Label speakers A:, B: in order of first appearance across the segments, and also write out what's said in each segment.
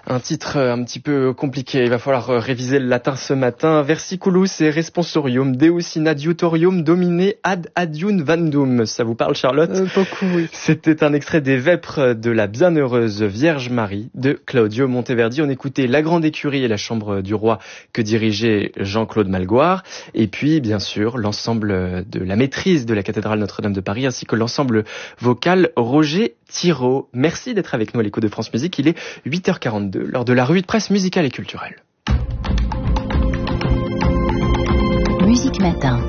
A: Un titre un petit peu compliqué, il va falloir réviser le latin ce matin. Versiculus et responsorium, Deus in adiutorium domine ad adiun vandum. Ça vous parle, Charlotte ?
B: Beaucoup, oui.
A: C'était un extrait des Vêpres de la Bienheureuse Vierge Marie de Claudio Monteverdi. On écoutait La Grande Écurie et la Chambre du Roi que dirigeait Jean-Claude Malgoire. Et puis, bien sûr, l'ensemble de la maîtrise de la cathédrale Notre-Dame de Paris ainsi que l'ensemble vocal Roger Thiraud. Merci d'être avec nous à l'Écho de France Musique. Il est 8h42, lors de la revue de presse musicale et culturelle.
C: Musique Matin.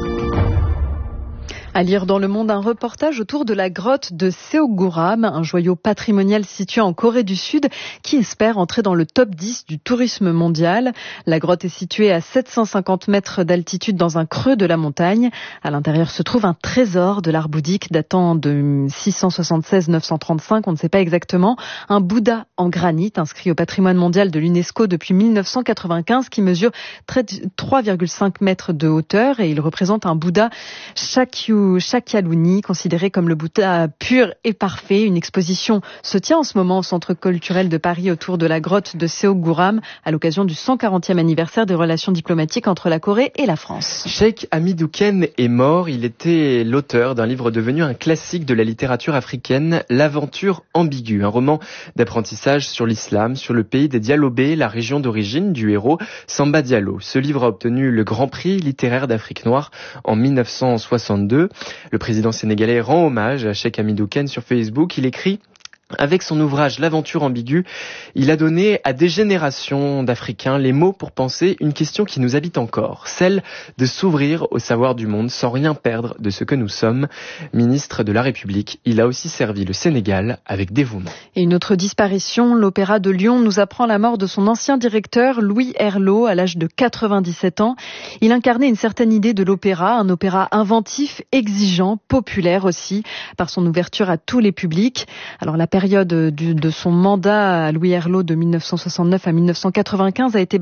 B: À lire dans Le Monde un reportage autour de la grotte de Seogguram, un joyau patrimonial situé en Corée du Sud qui espère entrer dans le top 10 du tourisme mondial. La grotte est située à 750 mètres d'altitude dans un creux de la montagne. À l'intérieur se trouve un trésor de l'art bouddhique datant de 676-935, on ne sait pas exactement. Un Bouddha en granit inscrit au patrimoine mondial de l'UNESCO depuis 1995 qui mesure 3,5 mètres de hauteur et il représente un Bouddha Shakyamuni, considéré comme le Bouddha pur et parfait. Une exposition se tient en ce moment au Centre culturel de Paris autour de la grotte de Seogguram à l'occasion du 140e anniversaire des relations diplomatiques entre la Corée et la France.
A: Cheikh Hamidou Kane est mort. Il était l'auteur d'un livre devenu un classique de la littérature africaine, L'aventure ambiguë, un roman d'apprentissage sur l'islam, sur le pays des Dialobé, la région d'origine du héros Samba Diallo. Ce livre a obtenu le Grand Prix littéraire d'Afrique noire en 1962. Le président sénégalais rend hommage à Cheikh Hamidou Kane sur Facebook. Il écrit: avec son ouvrage L'aventure ambiguë, il a donné à des générations d'Africains les mots pour penser une question qui nous habite encore, celle de s'ouvrir au savoir du monde sans rien perdre de ce que nous sommes. Ministre de la République, il a aussi servi le Sénégal avec dévouement.
B: Et une autre disparition, l'Opéra de Lyon nous apprend la mort de son ancien directeur, Louis Herlot, à l'âge de 97 ans. Il incarnait une certaine idée de l'opéra, un opéra inventif, exigeant, populaire aussi, par son ouverture à tous les publics. Alors la période de son mandat à Louis Herlot de 1969 à 1995 a été